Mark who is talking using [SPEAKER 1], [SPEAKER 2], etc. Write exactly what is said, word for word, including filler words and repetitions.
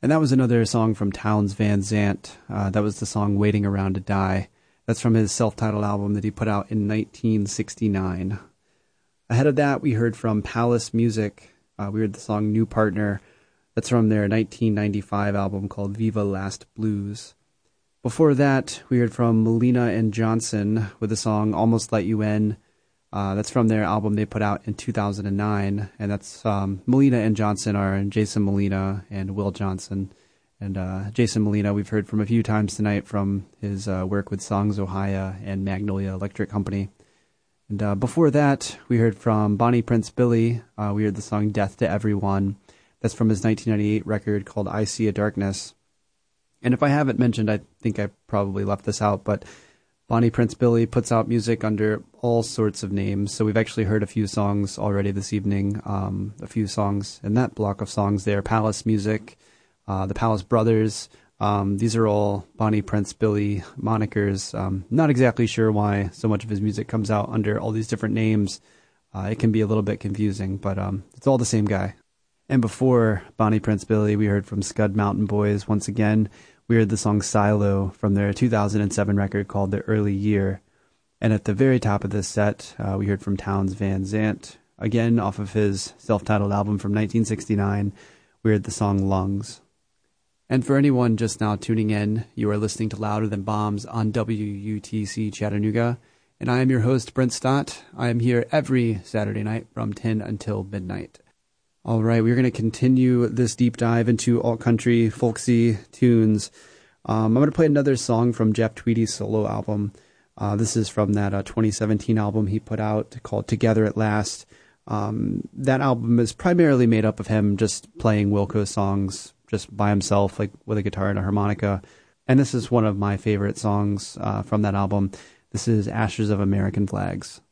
[SPEAKER 1] And that was another song from Townes Van Zandt. Uh, that was the song Waiting Around to Die. That's from his self-titled album that he put out in nineteen sixty-nine. Ahead of that, we heard from Palace Music. Uh, we heard the song New Partner. That's from their nineteen ninety-five album called Viva Last Blues. Before that, we heard from Melina and Johnson with the song Almost Let You In. Uh, that's from their album they put out in two thousand nine. And that's um, Melina and Johnson are Jason Molina and Will Johnson. And uh, Jason Molina we've heard from a few times tonight from his uh, work with Songs Ohio and Magnolia Electric Company. And uh, before that, we heard from Bonnie Prince Billy. Uh, we heard the song Death to Everyone. That's from his nineteen ninety-eight record called I See a Darkness. And if I haven't mentioned, I think I probably left this out, but Bonnie Prince Billy puts out music under all sorts of names. So we've actually heard a few songs already this evening, um, a few songs in that block of songs there. Palace Music, uh, the Palace Brothers. Um, these are all Bonnie Prince Billy monikers. Um, not exactly sure why so much of his music comes out under all these different names. Uh, it can be a little bit confusing, but um, it's all the same guy. And before Bonnie Prince Billy, we heard from Scud Mountain Boys once again. We heard the song Silo from their two thousand seven record called The Early Year. And at the very top of this set, uh, we heard from Townes Van Zandt, again off of his self-titled album from nineteen sixty-nine. We heard the song Lungs. And for anyone just now tuning in, you are listening to Louder Than Bombs on W U T C Chattanooga. And I am your host, Brent Stott. I am here every Saturday night from ten until midnight. All right, we're going to continue this deep dive into alt-country, folksy tunes. Um, I'm going to play another song from Jeff Tweedy's solo album. Uh, this is from that uh, twenty seventeen album he put out called Together at Last. Um, that album is primarily made up of him just playing Wilco songs just by himself, like with a guitar and a harmonica. And this is one of my favorite songs uh, from that album. This is Ashes of American Flags.